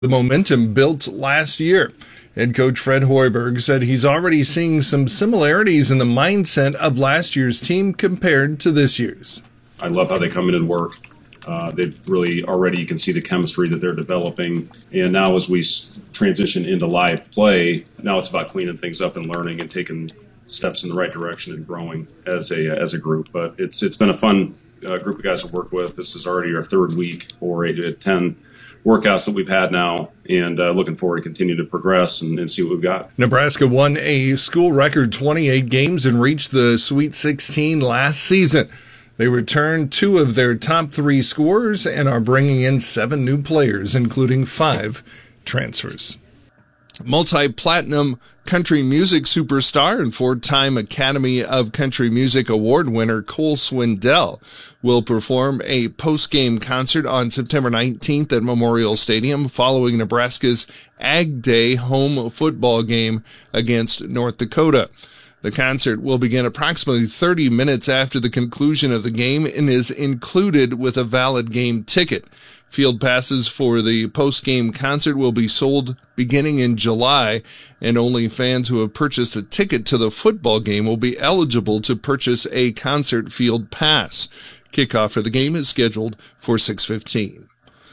the momentum built last year. Head coach Fred Hoiberg said he's already seeing some similarities in the mindset of last year's team compared to this year's. I love how they come in and work. They've really already, you can see the chemistry that they're developing. And now as we transition into live play, now it's about cleaning things up and learning and taking steps in the right direction and growing as a group. But it's been a fun group of guys to work with. This is already our third week for 10 workouts that we've had now, and looking forward to continue to progress and see what we've got. Nebraska won a school record 28 games and reached the Sweet 16 last season. They returned 2 of their top 3 scorers and are bringing in 7 new players, including 5 transfers. Multi-platinum country music superstar and 4-time Academy of Country Music Award winner Cole Swindell will perform a post-game concert on September 19th at Memorial Stadium following Nebraska's Ag Day home football game against North Dakota. The concert will begin approximately 30 minutes after the conclusion of the game and is included with a valid game ticket. Field passes for the post-game concert will be sold beginning in July, and only fans who have purchased a ticket to the football game will be eligible to purchase a concert field pass. Kickoff for the game is scheduled for 6:15.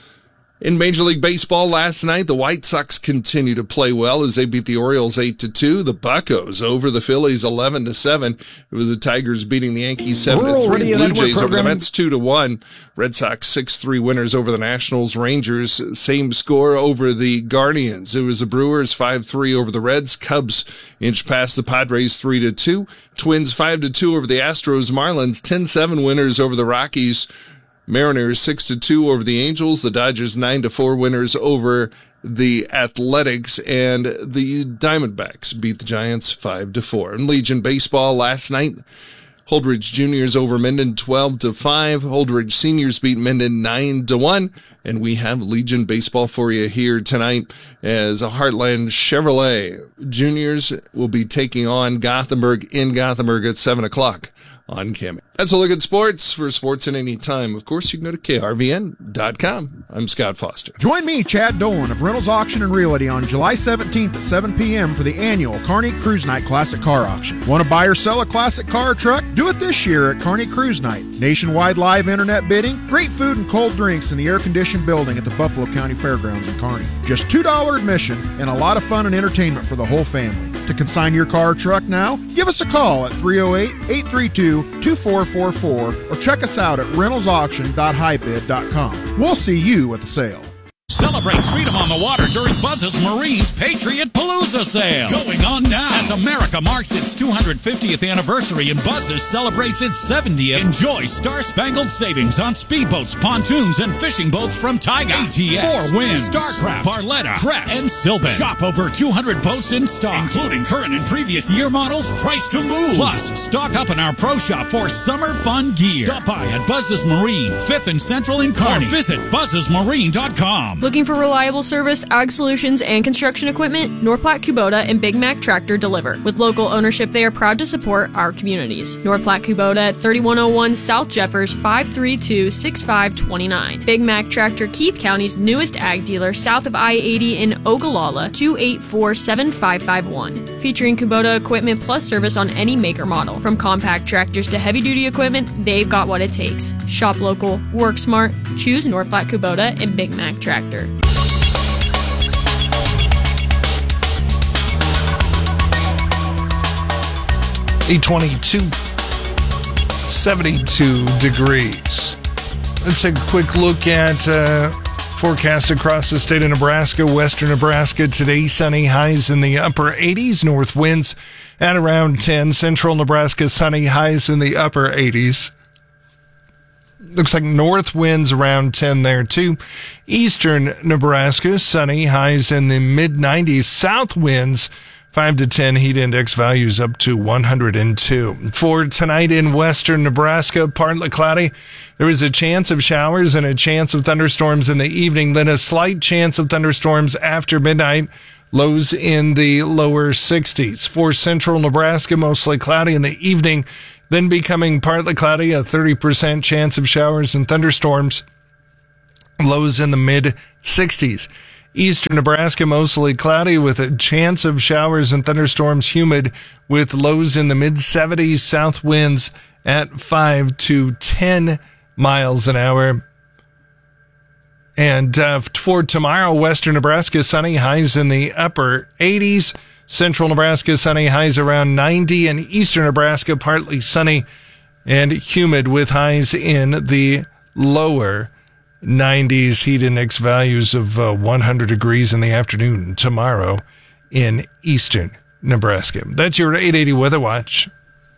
In Major League Baseball last night, the White Sox continue to play well as they beat the Orioles 8-2. The Buccos over the Phillies 11-7. It was the Tigers beating the Yankees 7-3. Blue Jays over the Mets 2-1. Red Sox 6-3 winners over the Nationals. Rangers same score over the Guardians. It was the Brewers 5-3 over the Reds. Cubs inched past the Padres 3-2. Twins 5-2 over the Astros. Marlins 10-7 winners over the Rockies. Mariners 6-2 over the Angels. The Dodgers 9-4 winners over the Athletics, and the Diamondbacks beat the Giants 5-4. In Legion baseball last night, Holdridge Juniors over Minden 12-5. Holdridge Seniors beat Minden 9-1. And we have Legion baseball for you here tonight as Heartland Chevrolet Juniors will be taking on Gothenburg in Gothenburg at 7 o'clock on KAMI. That's a look at sports. For sports at any time, of course, you can go to KRVN.com. I'm Scott Foster. Join me, Chad Dolan of Reynolds Auction and Realty on July 17th at 7 p.m. for the annual Kearney Cruise Night Classic Car Auction. Want to buy or sell a classic car or truck? Do it this year at Kearney Cruise Night. Nationwide live internet bidding, great food and cold drinks in the air-conditioned building at the Buffalo County Fairgrounds in Kearney. Just $2 admission and a lot of fun and entertainment for the whole family. To consign your car or truck now, give us a call at 308-832-2444 or check us out at reynoldsauction.highbid.com. We'll see you at the sale. Celebrate freedom on the water during Buzz's Marine's Patriot Palooza sale. Going on now. As America marks its 250th anniversary and Buzz's celebrates its 70th, enjoy star-spangled savings on speedboats, pontoons, and fishing boats from Taiga, ATS, 4 Winds, Starcraft, Barletta, Crest, and Sylvan. Shop over 200 boats in stock, including current and previous year models, priced to move. Plus, stock up in our pro shop for summer fun gear. Stop by at Buzz's Marine, 5th and Central in Kearney. Or visit buzzesmarine.com. Looking for reliable service, ag solutions, and construction equipment? North Platte Kubota and Big Mac Tractor deliver. With local ownership, they are proud to support our communities. North Platte Kubota at 3101 South Jeffers, 532-6529. Big Mac Tractor, Keith County's newest ag dealer, south of I-80 in Ogallala, 284-7551. Featuring Kubota equipment plus service on any maker model. From compact tractors to heavy-duty equipment, they've got what it takes. Shop local, work smart, choose North Platte Kubota and Big Mac Tractor. 822, 72 degrees. Let's take a quick look at forecast across the state of Nebraska. Western Nebraska today, sunny, highs in the upper 80s. North winds at around 10. Central Nebraska, sunny, highs in the upper 80s. Looks like north winds around 10 there too. Eastern Nebraska, sunny, highs in the mid-90s. South winds 5 to 10, heat index values up to 102. For tonight in western Nebraska, partly cloudy. There is a chance of showers and a chance of thunderstorms in the evening, then a slight chance of thunderstorms after midnight. Lows in the lower 60s. For central Nebraska, mostly cloudy in the evening, then becoming partly cloudy, a 30% chance of showers and thunderstorms. Lows in the mid-60s. Eastern Nebraska, mostly cloudy with a chance of showers and thunderstorms, humid with lows in the mid-70s, south winds at 5 to 10 miles an hour. And for tomorrow, western Nebraska, sunny, highs in the upper 80s. Central Nebraska, sunny, highs around 90. And eastern Nebraska, partly sunny and humid with highs in the lower 90s. Heat index values of 100 degrees in the afternoon tomorrow in eastern Nebraska. That's your 880 Weather Watch.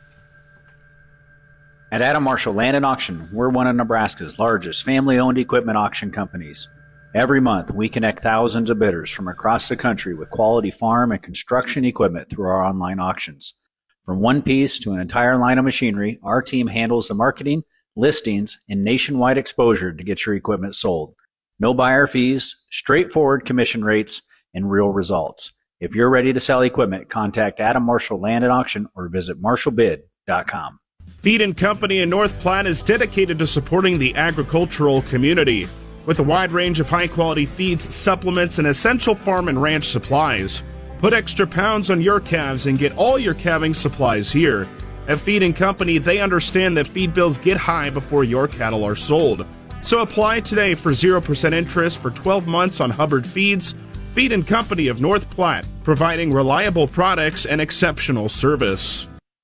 At Adam Marshall Land and Auction, we're one of Nebraska's largest family-owned equipment auction companies. Every month, we connect thousands of bidders from across the country with quality farm and construction equipment through our online auctions. From one piece to an entire line of machinery, our team handles the marketing, listings, and nationwide exposure to get your equipment sold. No buyer fees, straightforward commission rates, and real results. If you're ready to sell equipment, contact Adam Marshall Land and Auction or visit marshallbid.com. Feed & Company in North Platte is dedicated to supporting the agricultural community with a wide range of high-quality feeds, supplements, and essential farm and ranch supplies. Put extra pounds on your calves and get all your calving supplies here. At Feed & Company, they understand that feed bills get high before your cattle are sold. So apply today for 0% interest for 12 months on Hubbard Feeds. Feed & Company of North Platte, providing reliable products and exceptional service.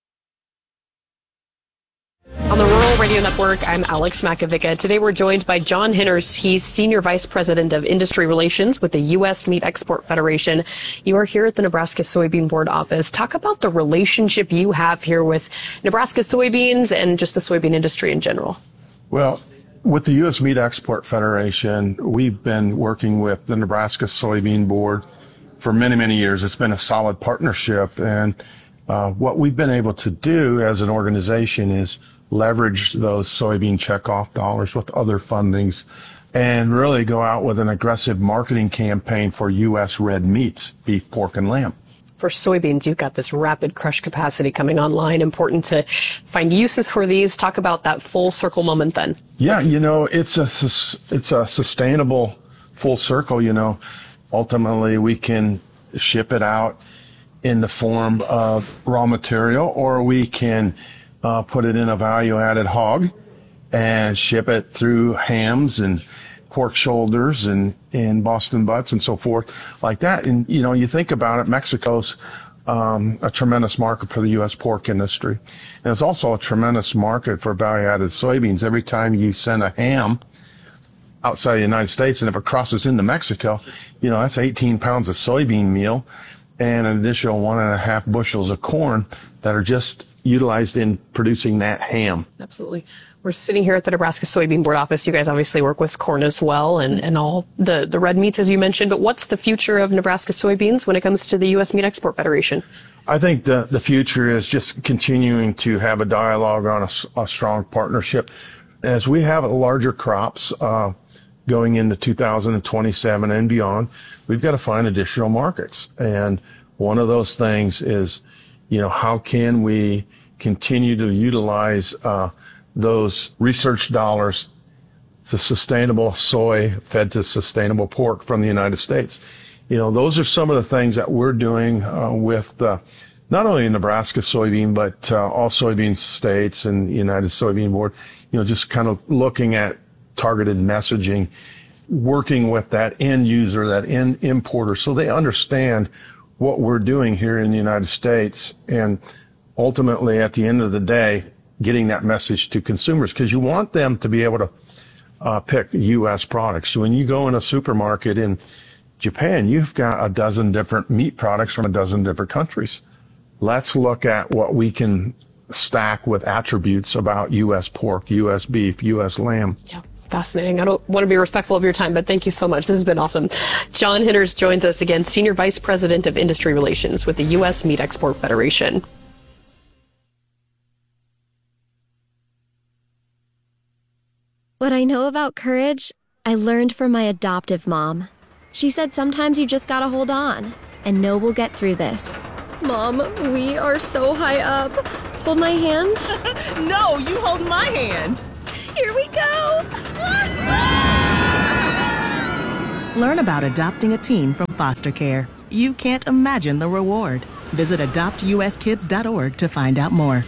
On the Rural Radio Network, I'm Alex Makovica. Today we're joined by John Henners. He's Senior Vice President of Industry Relations with the U.S. Meat Export Federation. You are here at the Nebraska Soybean Board office. Talk about the relationship you have here with Nebraska soybeans and just the soybean industry in general. Well, with the U.S. Meat Export Federation, we've been working with the Nebraska Soybean Board for many, many years. It's been a solid partnership, and what we've been able to do as an organization is leverage those soybean checkoff dollars with other fundings and really go out with an aggressive marketing campaign for U.S. red meats, beef, pork, and lamb. For soybeans, you've got this rapid crush capacity coming online. Important to find uses for these. Talk about that full circle moment then. Yeah, it's a sustainable full circle. Ultimately, we can ship it out in the form of raw material, or we can put it in a value-added hog and ship it through hams and pork shoulders and Boston butts and so forth like that. And, you think about it, Mexico's a tremendous market for the U.S. pork industry. And it's also a tremendous market for value-added soybeans. Every time you send a ham outside the United States, and if it crosses into Mexico, that's 18 pounds of soybean meal and an additional 1.5 bushels of corn that are just utilized in producing that ham. Absolutely. We're sitting here at the Nebraska Soybean Board office. You guys obviously work with corn as well and all the red meats, as you mentioned. But what's the future of Nebraska soybeans when it comes to the U.S. Meat Export Federation? I think the future is just continuing to have a dialogue on a strong partnership. As we have larger crops going into 2027 and beyond, we've got to find additional markets. And one of those things is, how can we continue to utilize those research dollars to sustainable soy fed to sustainable pork from the United States? Those are some of the things that we're doing with not only Nebraska soybean, but all soybean states and the United Soybean Board, just kind of looking at targeted messaging, working with that end user, that end importer, so they understand what we're doing here in the United States, and ultimately at the end of the day, getting that message to consumers, because you want them to be able to pick U.S. products. When you go in a supermarket in Japan, you've got a dozen different meat products from a dozen different countries. Let's look at what we can stack with attributes about U.S. pork, U.S. beef, U.S. lamb. Yeah. Fascinating. I don't want to be respectful of your time, but thank you so much. This has been awesome. John Henners joins us again, Senior Vice President of Industry Relations with the U.S. Meat Export Federation. What I know about courage, I learned from my adoptive mom. She said sometimes you just gotta hold on and know we'll get through this. Mom, we are so high up. Hold my hand. No, you hold my hand. Here we go! Learn about adopting a teen from foster care. You can't imagine the reward. Visit adoptuskids.org to find out more.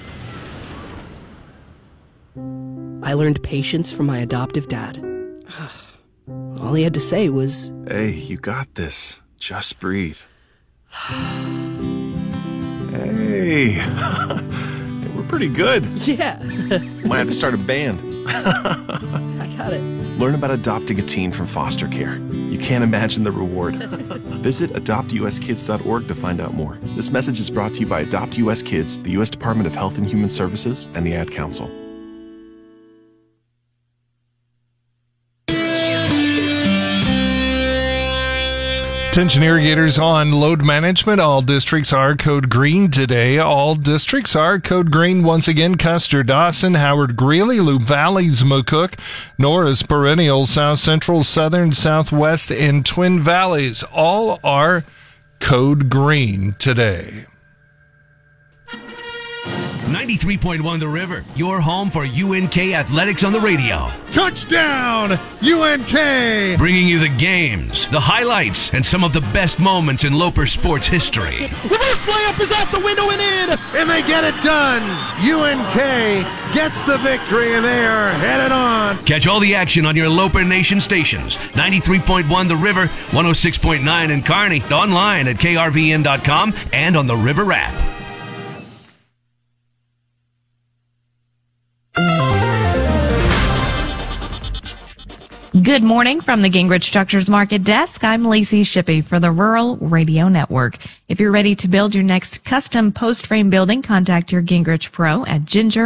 I learned patience from my adoptive dad. All he had to say was, "Hey, you got this. Just breathe." Hey, we're pretty good. Yeah. Might have to start a band. I got it. Learn about adopting a teen from foster care. You can't imagine the reward. Visit adoptuskids.org to find out more. This message is brought to you by Adopt US Kids, the U.S. Department of Health and Human Services, and the Ad Council. Attention irrigators on load management. All districts are code green today. All districts are code green once again. Custer, Dawson, Howard, Greeley, Loup Valleys, McCook, Norris, Perennial, South Central, Southern, Southwest, and Twin Valleys. All are code green today. 93.1 The River, your home for UNK Athletics on the radio. Touchdown, UNK! Bringing you the games, the highlights, and some of the best moments in Loper sports history. Reverse layup is out the window and in, and they get it done. UNK gets the victory, and they are headed on. Catch all the action on your Loper Nation stations. 93.1 The River, 106.9 in Kearney, online at krvn.com and on the River app. Good morning from the Gingrich Structures Market Desk. I'm Lacey Shippey for the Rural Radio Network. If you're ready to build your next custom post frame building, contact your Gingrich Pro at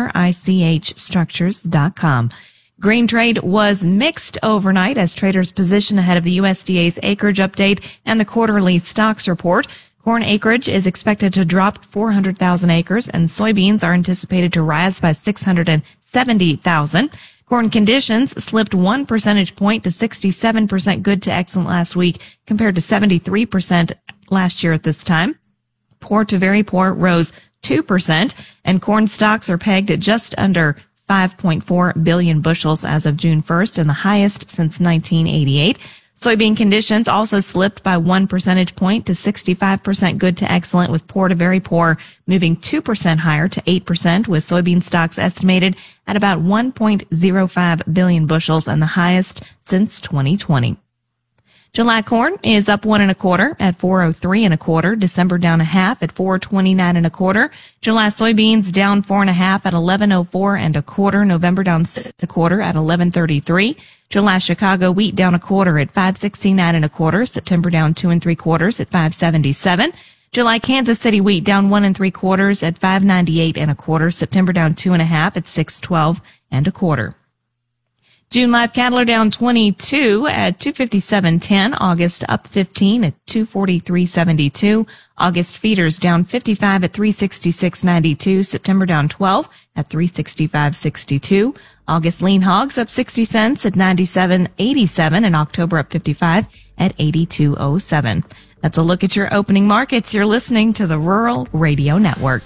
gingerichstructures.com. Grain trade was mixed overnight as traders position ahead of the USDA's acreage update and the quarterly stocks report. Corn acreage is expected to drop 400,000 acres and soybeans are anticipated to rise by 670,000. Corn conditions slipped 1 percentage point to 67% good to excellent last week compared to 73% last year at this time. Poor to very poor rose 2%, and corn stocks are pegged at just under 5.4 billion bushels as of June 1st and the highest since 1988. Soybean conditions also slipped by 1 percentage point to 65% good to excellent, with poor to very poor moving 2% higher to 8%, with soybean stocks estimated at about 1.05 billion bushels and the highest since 2020. July corn is up 1 1/4 at 403 1/4. December down 1/2 at 429 1/4. July soybeans down 4 1/2 at 1104 1/4. November down 6 1/4 at 1133. July Chicago wheat down 1/4 at 569 1/4. September down 2 3/4 at 577. July Kansas City wheat down 1 3/4 at 598 1/4. September down 2 1/2 at 612 1/4. June live cattle are down 22 at 257.10. August up 15 at 243.72. August feeders down 55 at 366.92. September down 12 at 365.62. August lean hogs up 60 cents at 97.87, and October up 55 at 82.07. That's a look at your opening markets. You're listening to the Rural Radio Network.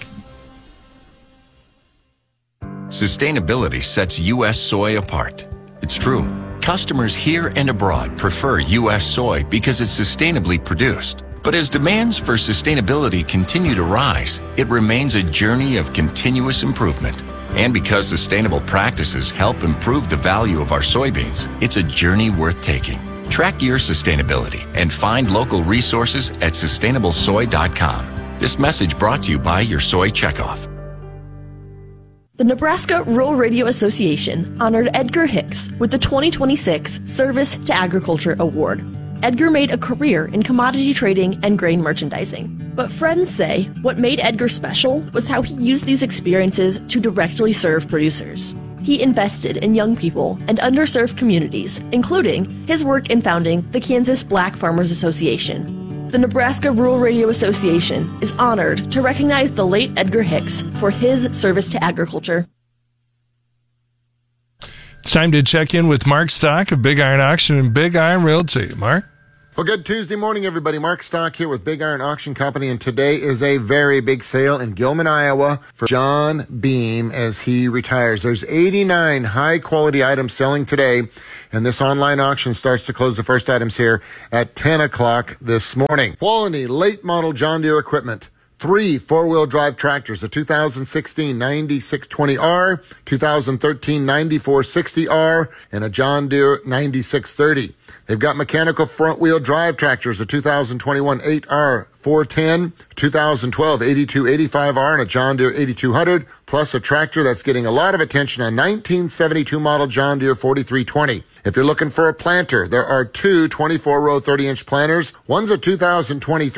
Sustainability sets U.S. soy apart. It's true. Customers here and abroad prefer U.S. soy because it's sustainably produced. But as demands for sustainability continue to rise, it remains a journey of continuous improvement. And because sustainable practices help improve the value of our soybeans, it's a journey worth taking. Track your sustainability and find local resources at sustainablesoy.com. This message brought to you by your Soy Checkoff. The Nebraska Rural Radio Association honored Edgar Hicks with the 2026 Service to Agriculture Award. Edgar made a career in commodity trading and grain merchandising. But friends say what made Edgar special was how he used these experiences to directly serve producers. He invested in young people and underserved communities, including his work in founding the Kansas Black Farmers Association. The Nebraska Rural Radio Association is honored to recognize the late Edgar Hicks for his service to agriculture. It's time to check in with Mark Stock of Big Iron Auction and Big Iron Realty. Mark? Well, good Tuesday morning, everybody. Mark Stock here with Big Iron Auction Company, and today is a very big sale in Gilman, Iowa for John Beam as he retires. There's 89 high-quality items selling today, and this online auction starts to close the first items here at 10 o'clock this morning. Quality late-model John Deere equipment. 3 four-wheel drive tractors, the 2016 9620R, 2013 9460R, and a John Deere 9630. They've got mechanical front-wheel drive tractors, the 2021 8R 410, 2012 8285R, and a John Deere 8200, plus a tractor that's getting a lot of attention, a 1972 model John Deere 4320. If you're looking for a planter, there are 2 24-row 30-inch planters. One's a 2023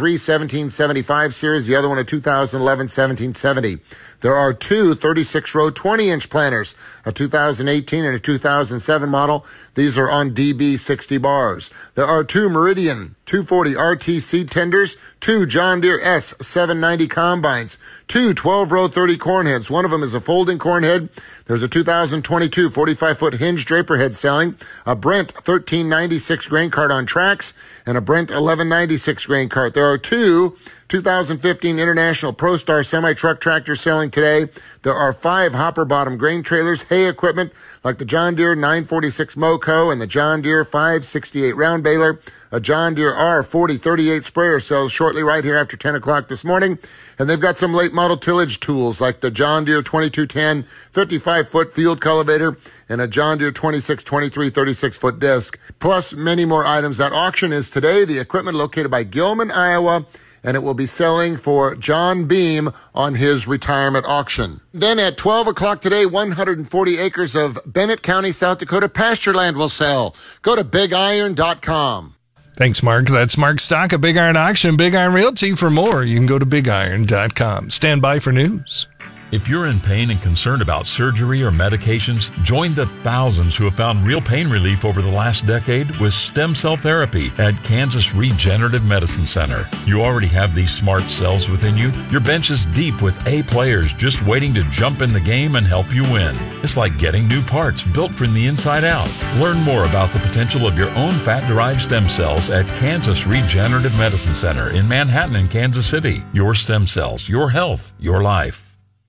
1775 series, the other one a 2011 1770. There are 2 36-row 20-inch planters, a 2018 and a 2007 model. These are on DB 60 bars. There are 2 Meridian 240 RTC tenders, 2 John Deere S 790 combines, 2 12-row 30 corn heads. One of them is a folding corn head. There's a 2022 45-foot hinge draper head selling, a Brent 1396 grain cart on tracks, and a Brent 1196 grain cart. There are 2 2015 International ProStar semi-truck tractors selling today. There are 5 hopper bottom grain trailers, hay equipment like the John Deere 946 Moco and the John Deere 568 round baler. A John Deere R4038 sprayer sells shortly right here after 10 o'clock this morning. And they've got some late model tillage tools like the John Deere 2210 55-foot field cultivator and a John Deere 2623 36-foot disc, plus many more items. That auction is today. The equipment located by Gilman, Iowa, and it will be selling for John Beam on his retirement auction. Then at 12 o'clock today, 140 acres of Bennett County, South Dakota pasture land will sell. Go to BigIron.com. Thanks, Mark. That's Mark Stock of Big Iron Auction, Big Iron Realty. For more, you can go to BigIron.com. Stand by for news. If you're in pain and concerned about surgery or medications, join the thousands who have found real pain relief over the last decade with stem cell therapy at Kansas Regenerative Medicine Center. You already have these smart cells within you. Your bench is deep with A players just waiting to jump in the game and help you win. It's like getting new parts built from the inside out. Learn more about the potential of your own fat-derived stem cells at Kansas Regenerative Medicine Center in Manhattan and Kansas City. Your stem cells, your health, your life.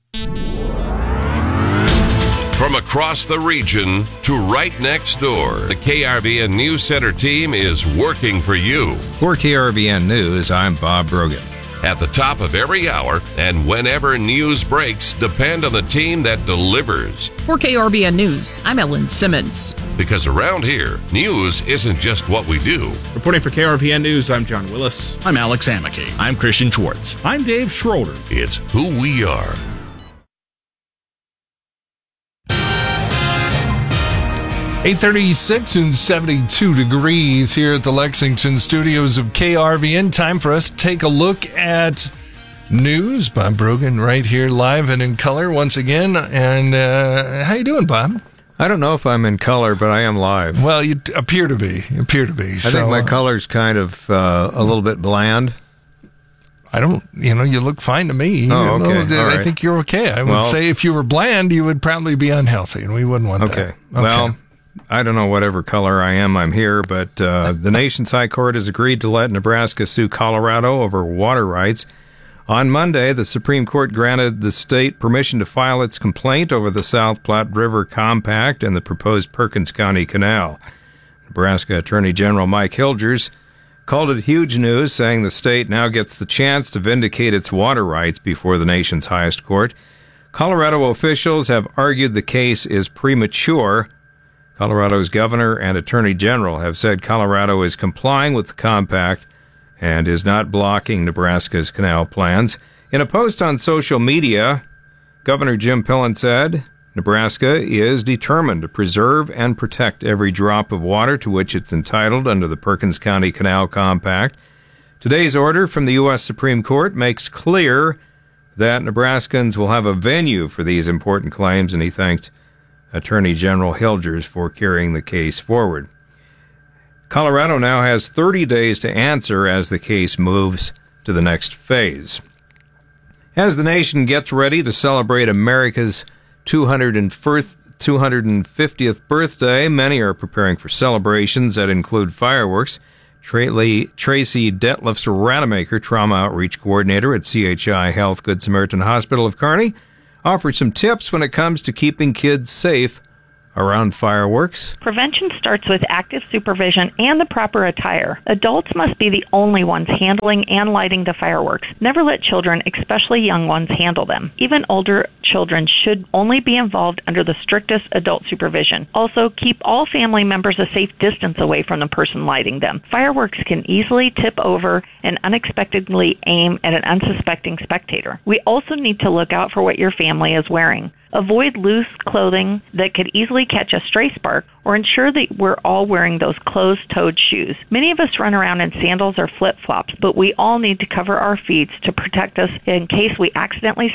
From across the region to right next door, the KRVN News Center team is working for you. For KRVN News, I'm Bob Brogan. At the top of every hour and whenever news breaks, depend on the team that delivers. For KRVN News, I'm Ellen Simmons. Because around here, news isn't just what we do. Reporting for KRVN News, I'm John Willis. I'm Alex Amicky. I'm Christian Schwartz. I'm Dave Schroeder. It's who we are. 8:36 and 72 degrees here at the Lexington studios of KRVN. Time for us to take a look at news. Bob Brogan right here live and in color once again. And how you doing, Bob? I don't know if I'm in color, but I am live. Well, you appear to be. I think my color's kind of a little bit bland. I don't, you look fine to me. Oh, okay. All right. I think you're okay. I would say if you were bland, you would probably be unhealthy, and we wouldn't want that. Okay. Well, I don't know whatever color I am, I'm here, but the nation's high court has agreed to let Nebraska sue Colorado over water rights. On Monday, the Supreme Court granted the state permission to file its complaint over the South Platte River Compact and the proposed Perkins County Canal. Nebraska Attorney General Mike Hilgers called it huge news, saying the state now gets the chance to vindicate its water rights before the nation's highest court. Colorado officials have argued the case is premature. Colorado's governor and attorney general have said Colorado is complying with the compact and is not blocking Nebraska's canal plans. In a post on social media, Governor Jim Pillen said, Nebraska is determined to preserve and protect every drop of water to which it's entitled under the Perkins County Canal Compact. Today's order from the U.S. Supreme Court makes clear that Nebraskans will have a venue for these important claims, and he thanked Attorney General Hilgers for carrying the case forward. Colorado now has 30 days to answer as the case moves to the next phase. As the nation gets ready to celebrate America's 250th birthday, many are preparing for celebrations that include fireworks. Tracy Detlefs Rademacher, Trauma Outreach Coordinator at CHI Health Good Samaritan Hospital of Kearney, offered some tips when it comes to keeping kids safe around fireworks. Prevention starts with active supervision and the proper attire. Adults must be the only ones handling and lighting the fireworks. Never let children, especially young ones, handle them. Even older children should only be involved under the strictest adult supervision. Also, keep all family members a safe distance away from the person lighting them. Fireworks can easily tip over and unexpectedly aim at an unsuspecting spectator. We also need to look out for what your family is wearing. Avoid loose clothing that could easily catch a stray spark, or ensure that we're all wearing those closed-toed shoes. Many of us run around in sandals or flip-flops, but we all need to cover our feet to protect us in case we accidentally